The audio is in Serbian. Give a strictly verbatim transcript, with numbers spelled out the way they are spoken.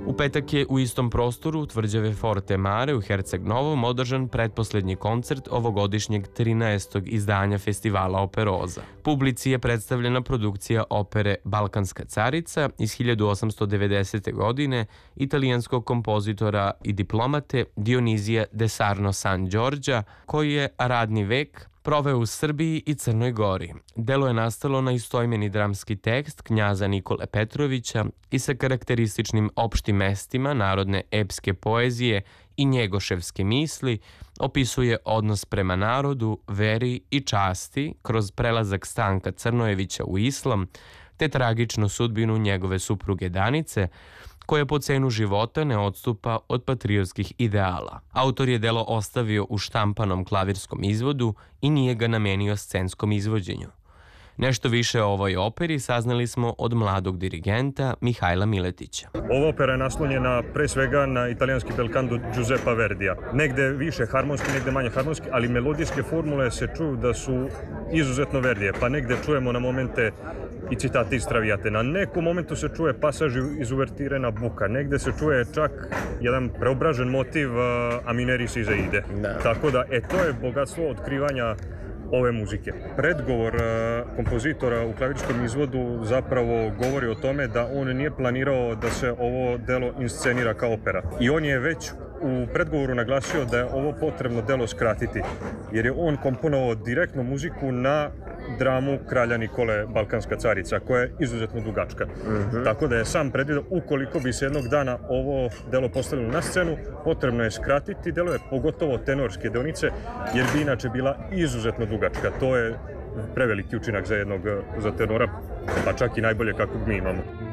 U petak je u istom prostoru tvrđave Forte Mare u Herceg Novom održan pretposlednji koncert ovogodišnjeg trinaestog izdanja festivala Operoza. Publici je predstavljena produkcija opere Balkanska carica iz hiljadu osamsto devedesete. godine italijanskog kompozitora i diplomate Dionizija de Sarno San Đorđa, koji je radni vek proveo u Srbiji i Crnoj Gori. Delo je nastalo na istoimeni dramski tekst knjaza Nikole Petrovića i sa karakterističnim opštim mestima narodne epske poezije i njegoševske misli opisuje odnos prema narodu, veri i časti kroz prelazak Stanka Crnojevića u islam, te tragičnu sudbinu njegove supruge Danice, koja po cenu života ne odstupa od patriotskih ideala. Autor je delo ostavio u štampanom klavirskom izvodu i nije ga namenio scenskom izvođenju. Nešto više o ovoj operi saznali smo od mladog dirigenta Mihajla Miletića. Ova opera je naslonjena pre svega na italijanski bel canto Giuseppa Verdija. Negde više harmonski, negde manje harmonski, ali melodijske formule se čuju da su izuzetno Verdije, pa negde čujemo na momente i citate iz Traviate. Na nekom momentu se čuje pasaž iz uvertire na buka, negde se čuje čak jedan preobražen motiv uh, Amineris iz Aide. Da. Tako da, e, to je bogatstvo otkrivanja ove muzike. Predgovor uh, kompozitora u klavirskom izvodu zapravo govori o tome da on nije planirao da se ovo delo inscenira kao opera. I on je već u predgovoru naglasio da je ovo potrebno delo skratiti, jer je on komponovao direktno muziku na dramu Kralja Nikole Balkanska carica, koja je izuzetno dugačka. Mm-hmm. Tako da je sam predvidio, ukoliko bi se jednog dana ovo delo postavilo na scenu, potrebno je skratiti delo, je pogotovo tenorske deonice, jer bi inače bila izuzetno dugačka. To je preveliki učinak za jednog za tenora, pa čak i najbolje kakvog mi imamo.